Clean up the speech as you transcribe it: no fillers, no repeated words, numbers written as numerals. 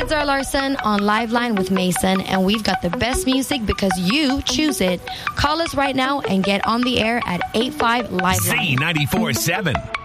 Zara Larson on Liveline with Mason, and we've got the best music because you choose it. Call us right now and get on the air at 85 Liveline. Z94.7.